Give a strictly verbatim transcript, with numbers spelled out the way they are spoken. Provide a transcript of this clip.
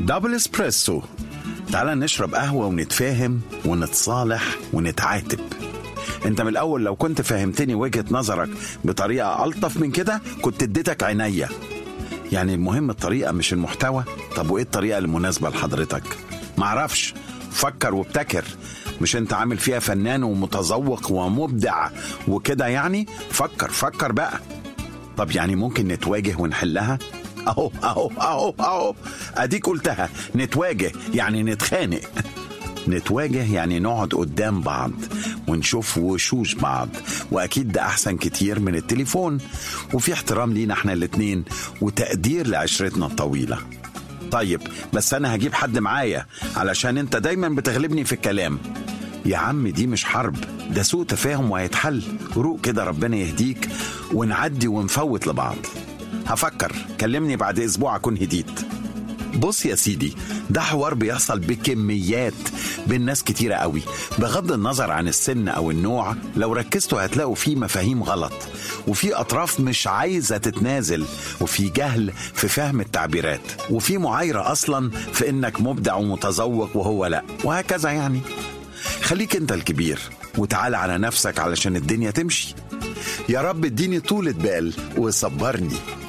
دبل اسبريسو. تعال نشرب قهوة ونتفاهم ونتصالح ونتعاتب. انت من الاول لو كنت فهمتني وجهة نظرك بطريقة ألطف من كده كنت اديتك عينيا. يعني المهم الطريقة مش المحتوى. طب وايه الطريقة المناسبة لحضرتك؟ معرفش، فكر وابتكر. مش انت عامل فيها فنان ومتذوق ومبدع وكده؟ يعني فكر فكر بقى. طب يعني ممكن نتواجه ونحلها؟ اهو اهو اهو اهو اديك قلتها، نتواجه يعني نتخانق. نتواجه يعني نقعد قدام بعض ونشوف وشوش بعض، واكيد ده احسن كتير من التليفون، وفي احترام لينا احنا الاتنين وتقدير لعشرتنا الطويلة. طيب بس انا هجيب حد معايا علشان انت دايما بتغلبني في الكلام. يا عم دي مش حرب، ده سوء تفاهم وهيتحل. روق كده، ربنا يهديك، ونعدي ونفوت لبعض. هفكر، كلمني بعد اسبوع اكون هديت. بص يا سيدي، ده حوار بيحصل بكميات بين ناس كتيرة قوي، بغض النظر عن السن او النوع. لو ركزتوا هتلاقوا فيه مفاهيم غلط، وفي اطراف مش عايزة تتنازل، وفي جهل في فهم التعبيرات، وفي معايرة اصلا في انك مبدع ومتذوق وهو لا، وهكذا. يعني خليك انت الكبير وتعال على نفسك علشان الدنيا تمشي. يا رب اديني طولة بال وصبرني.